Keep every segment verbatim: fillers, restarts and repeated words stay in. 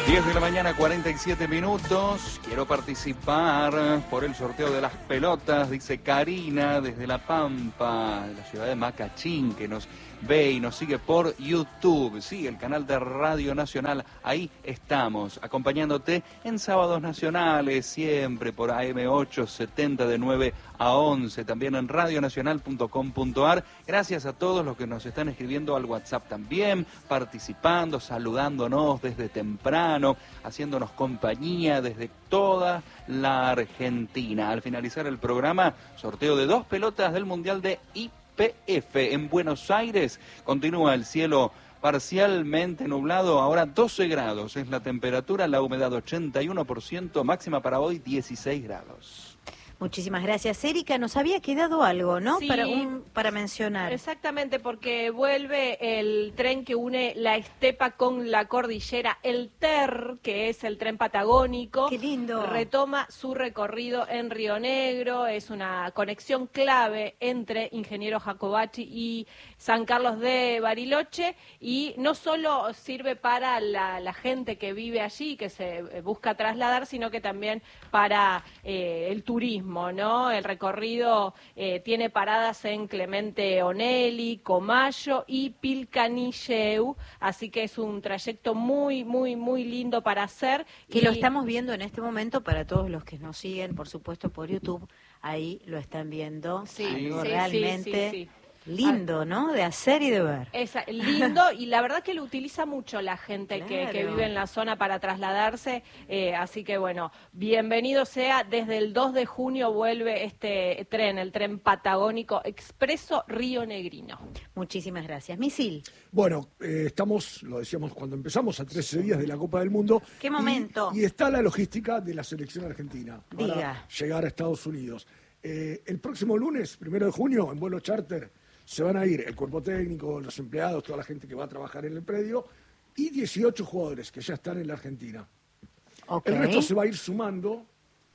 diez de la mañana, cuarenta y siete minutos. Quiero participar por el sorteo de las pelotas, dice Karina, desde La Pampa, de la ciudad de Macachín, que nos ve y nos sigue por YouTube. Sí, el canal de Radio Nacional. Ahí estamos, acompañándote en Sábados Nacionales, siempre por A M ochocientos setenta de nueve a once, también en radio nacional punto com punto a r. Gracias a todos los que nos están escribiendo al WhatsApp también, participando, saludándonos desde temprano, haciéndonos compañía desde toda la Argentina. Al finalizar el programa, sorteo de dos pelotas del Mundial de I P F en Buenos Aires. Continúa el cielo parcialmente nublado, ahora doce grados es la temperatura, la humedad ochenta y uno por ciento, máxima para hoy dieciséis grados. Muchísimas gracias, Erika. Nos había quedado algo, ¿no? Sí, para, un, para mencionar. Exactamente, porque vuelve el tren que une la estepa con la cordillera, el T E R, que es el tren patagónico. ¡Qué lindo! Retoma su recorrido en Río Negro. Es una conexión clave entre Ingeniero Jacobacci y San Carlos de Bariloche. Y no solo sirve para la, la gente que vive allí, que se busca trasladar, sino que también para eh, el turismo, ¿no? El recorrido eh, tiene paradas en Clemente Onelli, Comayo y Pilcanilleu, así que es un trayecto muy, muy, muy lindo para hacer. Que y... lo estamos viendo en este momento para todos los que nos siguen, por supuesto, por YouTube. Ahí lo están viendo. Sí, algo sí, realmente sí, sí, sí. lindo, ¿no? De hacer y de ver. Es lindo y la verdad que lo utiliza mucho la gente Claro. que, que vive en la zona para trasladarse, eh, así que bueno, bienvenido sea. Desde el dos de junio vuelve este tren, el tren patagónico expreso Río Negrino. Muchísimas gracias. Misil. Bueno, eh, estamos, lo decíamos cuando empezamos, a trece días de la Copa del Mundo. ¿Qué momento? Y, y está la logística de la selección argentina para Diga. llegar a Estados Unidos. Eh, el próximo lunes, primero de junio, en vuelo charter, se van a ir el cuerpo técnico, los empleados, toda la gente que va a trabajar en el predio y dieciocho jugadores que ya están en la Argentina. Okay. El resto se va a ir sumando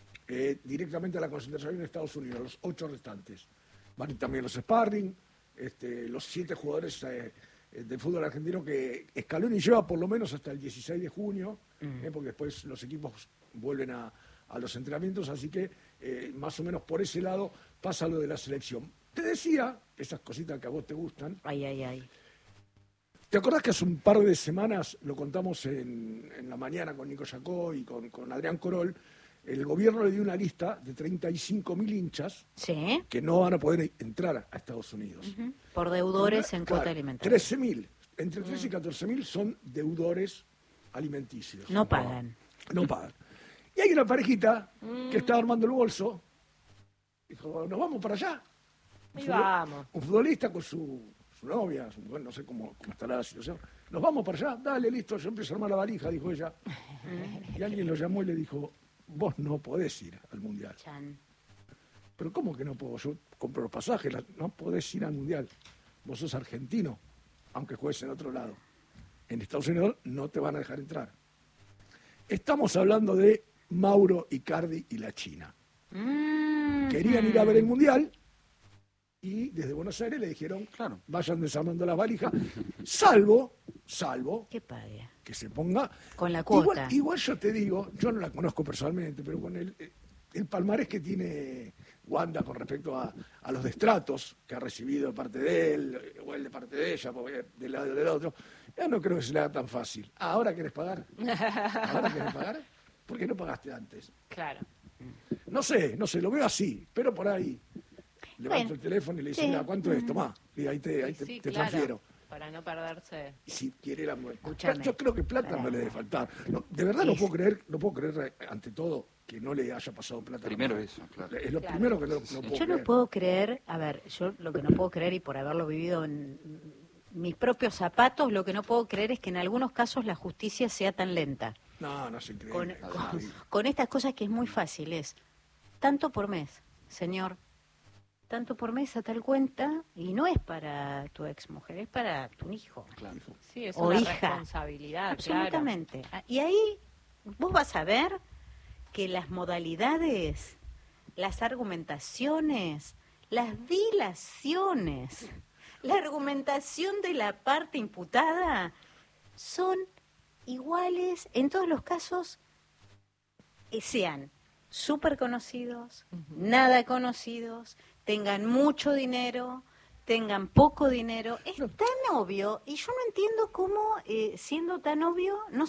eh, directamente a la concentración en Estados Unidos, los ocho restantes. Van también los sparring, este, los siete jugadores eh, del fútbol argentino que Scaloni lleva por lo menos hasta el dieciséis de junio, mm. eh, porque después los equipos vuelven a, a los entrenamientos, así que eh, más o menos por ese lado pasa lo de la selección. Te decía, esas cositas que a vos te gustan. Ay, ay, ay. ¿Te acordás que hace un par de semanas, lo contamos en, en la mañana con Nico Yacó y con, con Adrián Corol, el gobierno le dio una lista de treinta y cinco mil hinchas ¿Sí? que no van a poder entrar a Estados Unidos? Uh-huh. Por deudores en claro, cuota alimentaria. trece mil, entre trece y catorce mil son deudores alimenticios. No pagan. No pagan. Y hay una parejita mm. que está armando el bolso. Dijo, nos vamos para allá. Y vamos. Un futbolista con su, su novia, su, bueno, no sé cómo, cómo estará la situación. Nos vamos para allá, dale, listo, yo empiezo a armar la valija, dijo ella. Y alguien lo llamó y le dijo, vos no podés ir al Mundial. Chan. Pero ¿cómo que no puedo? Yo compro los pasajes, no podés ir al Mundial. Vos sos argentino, aunque juegues en otro lado. En Estados Unidos no te van a dejar entrar. Estamos hablando de Mauro Icardi y la China. Mm-hmm. Querían ir a ver el Mundial y desde Buenos Aires le dijeron, claro, vayan desarmando las valijas, salvo, salvo, ¿qué pague? Que se ponga con la cuota. Igual, igual yo te digo, yo no la conozco personalmente, pero con el, el palmarés que tiene Wanda con respecto a, a los destratos que ha recibido de parte de él, o él de parte de ella, del lado del otro, ya no creo que se le haga tan fácil. Ah, ¿ahora querés pagar? ¿Ahora querés pagar? ¿Por qué no pagaste antes? Claro. No sé, no sé, lo veo así, pero por ahí levanto bueno, el teléfono y le dice, sí. Mira, ¿cuánto es? Tomá, y ahí te, ahí te, sí, te claro, transfiero. Para no perderse. Y si quiere la muerte. Escuchame. Yo creo que plata Pará. no le debe faltar. No, de verdad es... no puedo creer, no puedo creer ante todo que no le haya pasado plata. Primero eso, claro. Es lo claro. primero que no, no puedo Yo creer. no puedo creer, a ver, yo lo que no puedo creer y por haberlo vivido en mis propios zapatos, lo que no puedo creer es que en algunos casos la justicia sea tan lenta. No, no es increíble. Con, con, con estas cosas que es muy fácil, es tanto por mes, señor, tanto por mes a tal cuenta, y no es para tu exmujer, es para tu hijo. Claro. Sí, es o una hija. responsabilidad. Absolutamente. Claro. Y ahí vos vas a ver que las modalidades, las argumentaciones, las dilaciones, la argumentación de la parte imputada son iguales, en todos los casos, eh, sean súper conocidos, uh-huh. nada conocidos, tengan mucho dinero, tengan poco dinero. Es tan obvio, y yo no entiendo cómo, eh, siendo tan obvio, no